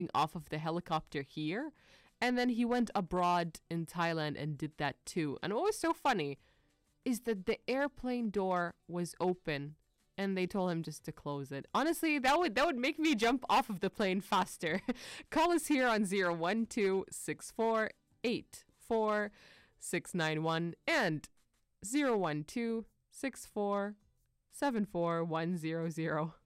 off of the helicopter here. And then he went abroad in Thailand and did that too. And what was so funny is that the airplane door was open and they told him just to close it. Honestly, that would make me jump off of the plane faster. Call us here on 012-648-4691 and 012-6474100.